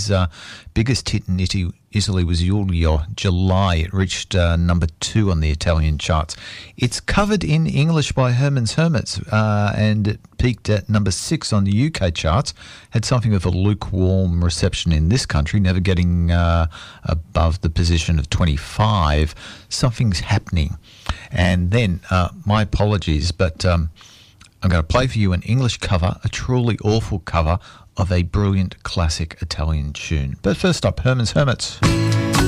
his biggest hit in Italy was Giulio July. It reached number 2 on the Italian charts. It's covered in English by Herman's Hermits, and it peaked at number 6 on the UK charts. Had something of a lukewarm reception in this country, never getting above the position of 25. Something's happening. And then, my apologies, but I'm going to play for you an English cover, a truly awful cover of a brilliant classic Italian tune. But first up, Herman's Hermits.